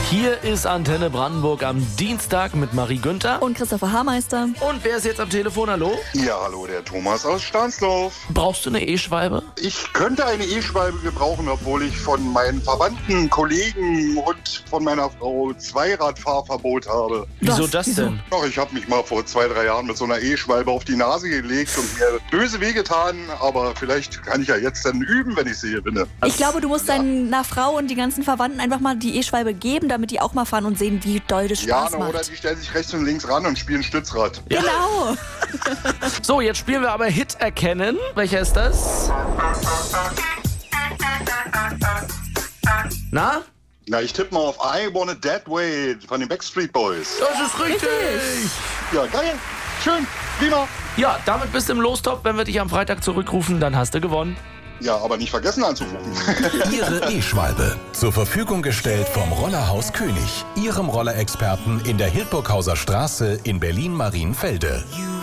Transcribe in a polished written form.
Hier ist Antenne Brandenburg am Dienstag mit Marie Günther. Und Christopher Haarmeister. Und wer ist jetzt am Telefon? Hallo? Ja, hallo, der Thomas aus Stahnsdorf. Brauchst du eine E-Schwalbe? Ich könnte eine E-Schwalbe gebrauchen, obwohl ich von meinen Verwandten, Kollegen und von meiner Frau Zweiradfahrverbot habe. Wieso das denn? Ach, ich habe mich mal vor 2-3 Jahren mit so einer E-Schwalbe auf die Nase gelegt und mir böse wehgetan, aber vielleicht kann ich ja jetzt dann üben, wenn ich sie gewinne. Ich glaube, du musst deiner Frau und die ganzen Verwandten einfach mal die E-Schwalbe geben, damit die auch mal fahren und sehen, wie doll das Spaß Ja, macht. oder die stellen sich rechts und links ran und spielen Stützrad. Ja. Genau. So, jetzt spielen wir aber Hit erkennen. Welcher ist das? Na? Na, ich tippe mal auf I Want It That Way von den Backstreet Boys. Das ist richtig. Ja, geil. Schön. Prima. Ja, damit bist du im Lostop. Wenn wir dich am Freitag zurückrufen, dann hast du gewonnen. Ja, aber nicht vergessen anzurufen. Ihre E-Schwalbe. Zur Verfügung gestellt vom Rollerhaus König. Ihrem Rollerexperten in der Hildburghauser Straße in Berlin-Marienfelde.